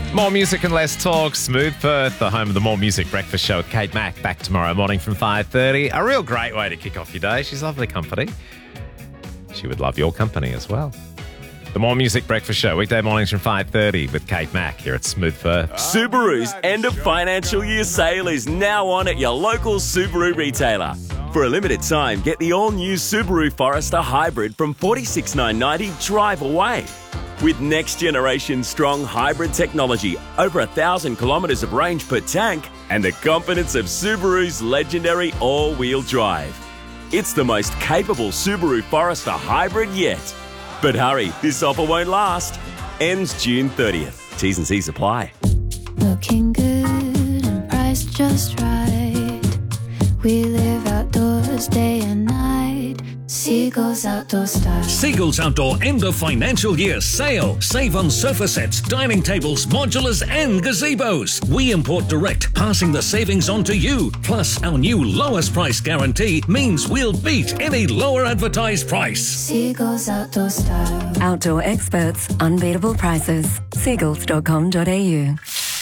More music and less talk. Smooth Perth, the home of the More Music Breakfast Show with Kate Mack. Back tomorrow morning from 5:30. A real great way to kick off your day. She's lovely company. She would love your company as well. The More Music Breakfast Show, weekday mornings from 5:30 with Kate Mack here at Smooth Perth. Subaru's end of financial year sale is now on at your local Subaru retailer. For a limited time, get the all-new Subaru Forester Hybrid from $46,990 drive away. With next-generation strong hybrid technology, over 1,000 kilometres of range per tank, and the confidence of Subaru's legendary all-wheel drive. It's the most capable Subaru Forester Hybrid yet. But hurry, this offer won't last. Ends June 30th. T's and C's apply. Looking good and priced just right. We live outdoors day and night. Seagulls Outdoor Style. Seagulls Outdoor end of financial year sale. Save on sofa sets, dining tables, modulars and gazebos. We import direct, passing the savings on to you. Plus, our new lowest price guarantee means we'll beat any lower advertised price. Seagulls Outdoor Style. Outdoor experts, unbeatable prices. Seagulls.com.au.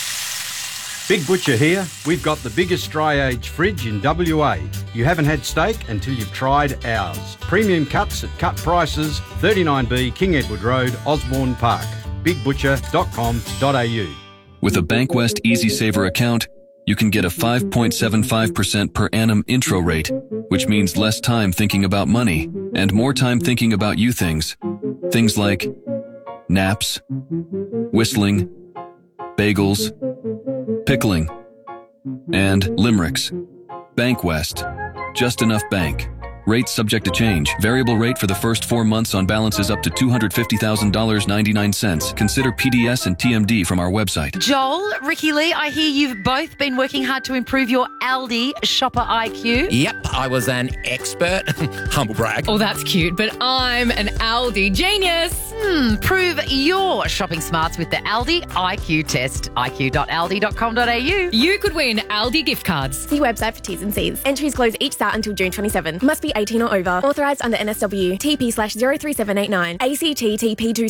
Big Butcher here. We've got the biggest dry age fridge in WA. You haven't had steak until you've tried ours. Premium cuts at cut prices, 39B King Edward Road, Osborne Park. bigbutcher.com.au. With a Bankwest EasySaver account, you can get a 5.75% per annum intro rate, which means less time thinking about money and more time thinking about you things. Things like naps, whistling, bagels, pickling, and limericks. Bankwest. Just enough bank. Rates subject to change. Variable rate for the first 4 months on balances up to $250,000.99. Consider PDS and TMD from our website. Joel, Ricky Lee, I hear you've both been working hard to improve your Aldi shopper IQ. Yep, I was an expert. Humble brag. Oh, that's cute, but I'm an Aldi genius. Prove your shopping smarts with the Aldi IQ test. iq.aldi.com.au. You could win Aldi gift cards. See website for T's and C's. Entries close each start until June 27. Must be 18 or over. Authorised under NSW. TP/03789. ACT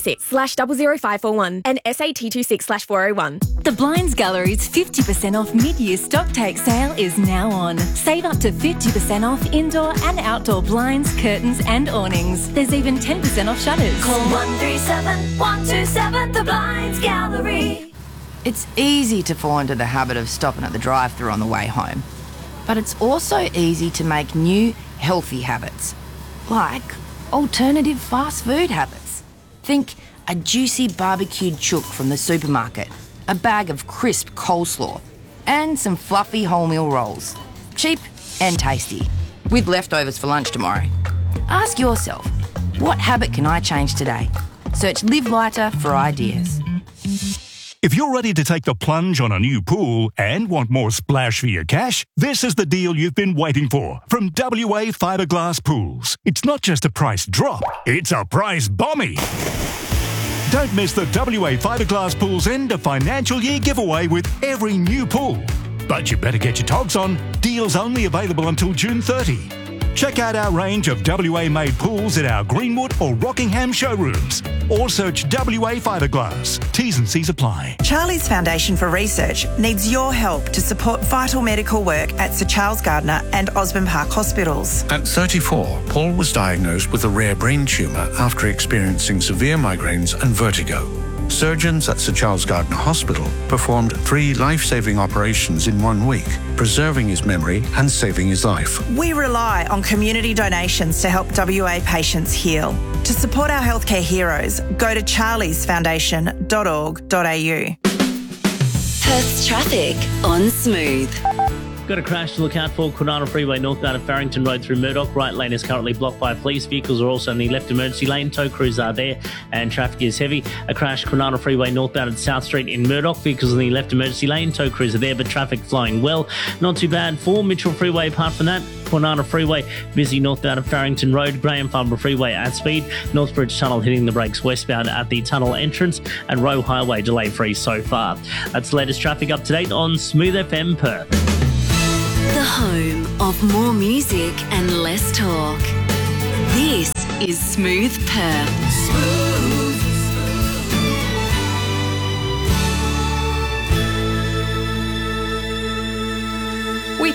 TP26/00541. And SAT26/401. The Blinds Gallery's 50% off mid-year stock take sale is now on. Save up to 50% off indoor and outdoor blinds, curtains and awnings. There's even 10% off shutters. Call 137-127 The Blinds Gallery. It's easy to fall into the habit of stopping at the drive-thru on the way home. But it's also easy to make new, healthy habits, like alternative fast food habits. Think a juicy barbecued chook from the supermarket, a bag of crisp coleslaw, and some fluffy wholemeal rolls. Cheap and tasty, with leftovers for lunch tomorrow. Ask yourself, what habit can I change today? Search Live Lighter for ideas. If you're ready to take the plunge on a new pool and want more splash for your cash, this is the deal you've been waiting for from WA Fiberglass Pools. It's not just a price drop, it's a price bombie. Don't miss the WA Fiberglass Pools end of financial year giveaway with every new pool. But you better get your togs on. Deals only available until June 30. Check out our range of WA-made pools at our Greenwood or Rockingham showrooms. Or search WA Fiberglass. T's and C's apply. Charlie's Foundation for Research needs your help to support vital medical work at Sir Charles Gardner and Osborne Park hospitals. At 34, Paul was diagnosed with a rare brain tumour after experiencing severe migraines and vertigo. Surgeons at Sir Charles Gardner Hospital performed 3 life-saving operations in 1 week, preserving his memory and saving his life. We rely on community donations to help WA patients heal. To support our healthcare heroes, go to charliesfoundation.org.au. Perth's traffic on Smooth. Got a crash to look out for. Kwinana Freeway northbound of Farrington Road through Murdoch. Right lane is currently blocked by police. Vehicles are also in the left emergency lane. Tow crews are there and traffic is heavy. A crash Kwinana Freeway northbound at South Street in Murdoch. Vehicles in the left emergency lane. Tow crews are there but traffic flowing well. Not too bad for Mitchell Freeway apart from that. Kwinana Freeway busy northbound of Farrington Road. Graham Farmer Freeway at speed. Northbridge Tunnel hitting the brakes westbound at the tunnel entrance. And Roe Highway delay free so far. That's the latest traffic up to date on Smooth FM Perth. The home of more music and less talk. This is Smooth Perth.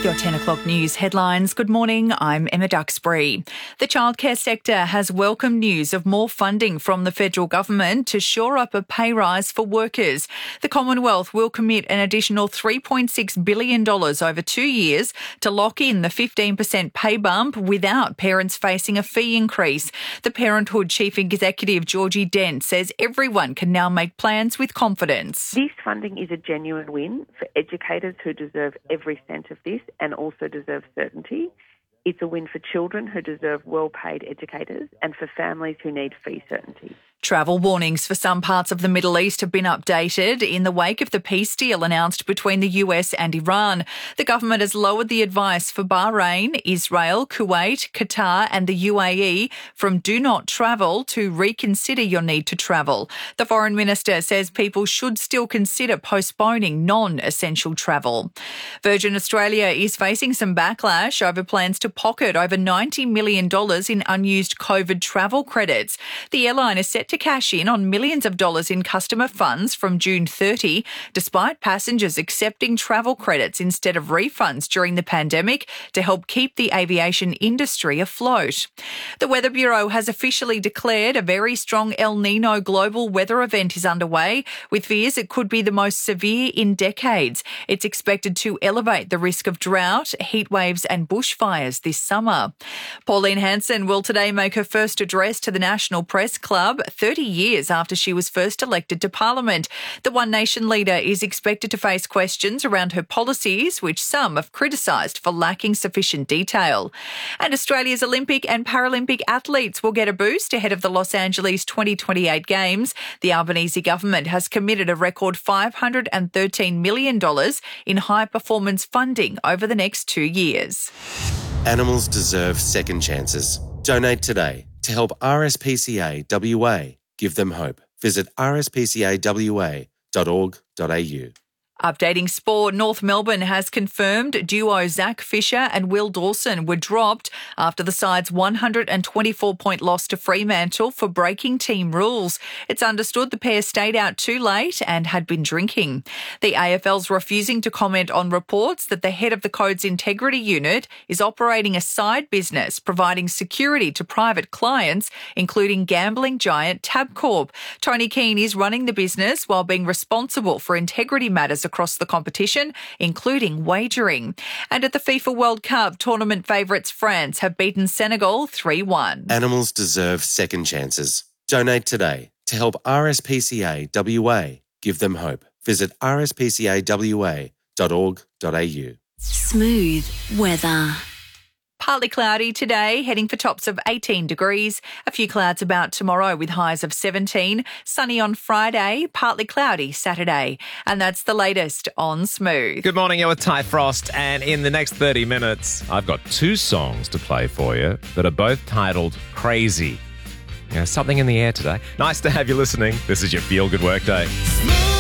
With your 10 o'clock news headlines, good morning, I'm Emma Duxbury. The childcare sector has welcomed news of more funding from the federal government to shore up a pay rise for workers. The Commonwealth will commit an additional $3.6 billion over 2 years to lock in the 15% pay bump without parents facing a fee increase. The Parenthood Chief Executive Georgie Dent says everyone can now make plans with confidence. This funding is a genuine win for educators who deserve every cent of this and also deserve certainty. It's a win for children who deserve well-paid educators and for families who need fee certainty. Travel warnings for some parts of the Middle East have been updated in the wake of the peace deal announced between the US and Iran. The government has lowered the advice for Bahrain, Israel, Kuwait, Qatar and the UAE from do not travel to reconsider your need to travel. The Foreign Minister says people should still consider postponing non-essential travel. Virgin Australia is facing some backlash over plans to pocket over $90 million in unused COVID travel credits. The airline is set to cash in on millions of dollars in customer funds from June 30, despite passengers accepting travel credits instead of refunds during the pandemic to help keep the aviation industry afloat. The Weather Bureau has officially declared a very strong El Nino global weather event is underway, with fears it could be the most severe in decades. It's expected to elevate the risk of drought, heat waves and bushfires this summer. Pauline Hanson will today make her first address to the National Press Club, 30 years after she was first elected to Parliament. The One Nation leader is expected to face questions around her policies, which some have criticised for lacking sufficient detail. And Australia's Olympic and Paralympic athletes will get a boost ahead of the Los Angeles 2028 Games. The Albanese government has committed a record $513 million in high-performance funding over the next 2 years. Animals deserve second chances. Donate today to help RSPCA WA. Give them hope. Visit rspcawa.org.au. Updating sport, North Melbourne has confirmed duo Zach Fisher and Will Dawson were dropped after the side's 124-point loss to Fremantle for breaking team rules. It's understood the pair stayed out too late and had been drinking. The AFL's refusing to comment on reports that the head of the Code's integrity unit is operating a side business providing security to private clients, including gambling giant Tabcorp. Tony Keane is running the business while being responsible for integrity matters across the competition, including wagering. And at the FIFA World Cup, tournament favourites France have beaten Senegal 3-1. Animals deserve second chances. Donate today to help RSPCA WA. Give them hope. Visit rspcawa.org.au. Smooth weather. Partly cloudy today, heading for tops of 18 degrees. A few clouds about tomorrow with highs of 17. Sunny on Friday, partly cloudy Saturday. And that's the latest on Smooth. Good morning, you're with Ty Frost, and in the next 30 minutes, I've got 2 songs to play for you that are both titled Crazy. Something in the air today. Nice to have you listening. This is your Feel Good Workday.